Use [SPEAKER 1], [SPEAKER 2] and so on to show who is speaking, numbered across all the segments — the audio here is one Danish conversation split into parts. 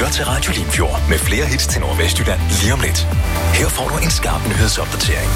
[SPEAKER 1] lytter til Radio Limfjord med flere hits til Nordvestjylland lige om lidt. Her får du en skarp nyhedsopdatering.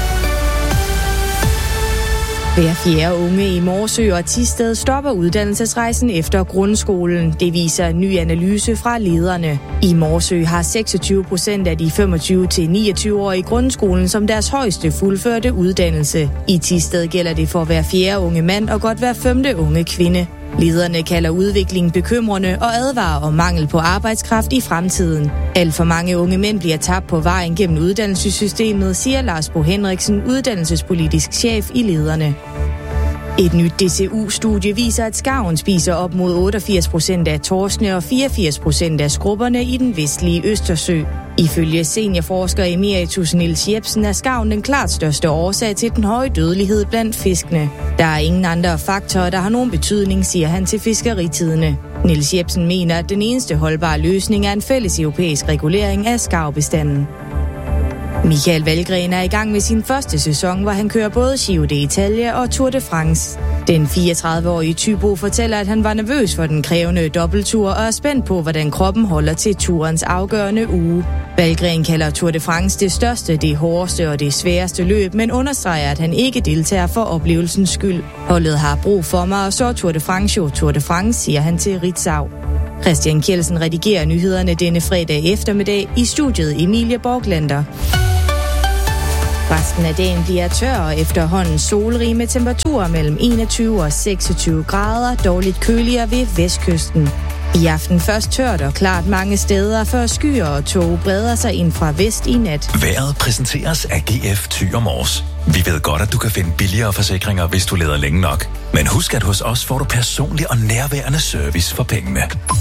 [SPEAKER 2] Hver fjerde unge i Morsø og Thisted stopper uddannelsesrejsen efter grundskolen. Det viser en ny analyse fra lederne. I Morsø har 26% af de 25-29-årige i grundskolen som deres højeste fuldførte uddannelse. I Thisted gælder det for hver fjerde unge mand og godt hver femte unge kvinde. Lederne kalder udviklingen bekymrende og advarer om mangel på arbejdskraft i fremtiden. Alt for mange unge mænd bliver tabt på vejen gennem uddannelsessystemet, siger Lars Bo Henriksen, uddannelsespolitisk chef i Lederne. Et nyt DCU-studie viser, at skarven spiser op mod 88% af torskene og 84% af skrubberne i den vestlige Østersø. Ifølge seniorforsker Emeritus Niels Jepsen er skarven den klart største årsag til den høje dødelighed blandt fiskene. Der er ingen andre faktorer, der har nogen betydning, siger han til Fiskeritidene. Niels Jepsen mener, at den eneste holdbare løsning er en fælles europæisk regulering af skarvbestanden. Michael Valgren er i gang med sin første sæson, hvor han kører både Giro d'Italia og Tour de France. Den 34-årige Thybo fortæller, at han var nervøs for den krævende dobbelttur og er spændt på, hvordan kroppen holder til turens afgørende uge. Valgren kalder Tour de France det største, det hårdeste og det sværeste løb, men understreger, at han ikke deltager for oplevelsens skyld. Holdet har brug for mig, og så Tour de France jo Tour de France, siger han til Ritzau. Christian Kjeldsen redigerer nyhederne denne fredag eftermiddag i studiet Emilie Borglander. Resten af dagen bliver tør og efterhånden solrig med temperaturer mellem 21 og 26 grader, dårligt køligere ved vestkysten. I aften først tørt og klart mange steder, før skyer og tåge breder sig ind fra vest i nat.
[SPEAKER 1] Vejret præsenteres af GF Thyre Mors. Vi ved godt, at du kan finde billigere forsikringer, hvis du leder længe nok. Men husk, at hos os får du personlig og nærværende service for pengene.